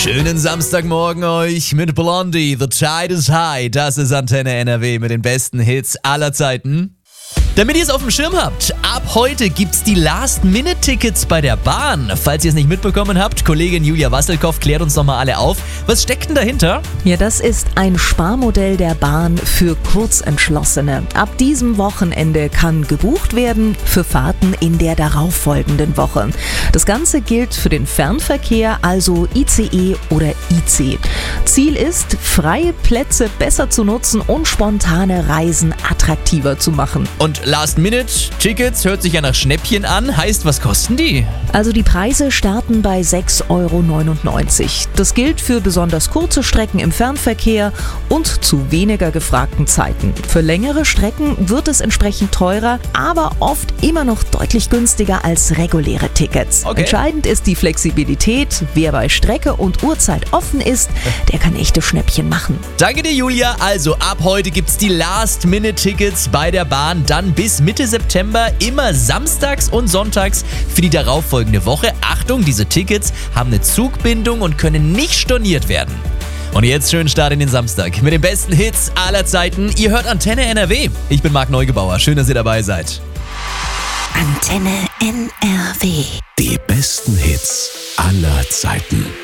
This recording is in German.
Schönen Samstagmorgen euch mit Blondie. The tide is high. Das ist Antenne NRW mit den besten Hits aller Zeiten. Damit ihr es auf dem Schirm habt, ab heute gibt's die Last-Minute-Tickets bei der Bahn. Falls ihr es nicht mitbekommen habt, Kollegin Julia Wasselkow klärt uns nochmal alle auf. Was steckt denn dahinter? Ja, das ist ein Sparmodell der Bahn für Kurzentschlossene. Ab diesem Wochenende kann gebucht werden für Fahrten in der darauffolgenden Woche. Das Ganze gilt für den Fernverkehr, also ICE oder IC. Ziel ist, freie Plätze besser zu nutzen und spontane Reisen attraktiver zu machen. Und Last-Minute-Tickets hört sich ja nach Schnäppchen an. Heißt, was kosten die? Also die Preise starten bei 6,99 €. Das gilt für besonders kurze Strecken im Fernverkehr und zu weniger gefragten Zeiten. Für längere Strecken wird es entsprechend teurer, aber oft immer noch deutlich günstiger als reguläre Tickets. Okay. Entscheidend ist die Flexibilität. Wer bei Strecke und Uhrzeit offen ist, der kann echte Schnäppchen machen. Danke dir, Julia. Also ab heute gibt's die Last-Minute-Tickets bei der Bahn. Dann bis Mitte September immer samstags und sonntags für die darauffolgende Woche. Achtung, diese Tickets haben eine Zugbindung und können nicht storniert werden. Und jetzt schönen Start in den Samstag mit den besten Hits aller Zeiten. Ihr hört Antenne NRW. Ich bin Marc Neugebauer. Schön, dass ihr dabei seid. Antenne NRW. Die besten Hits aller Zeiten.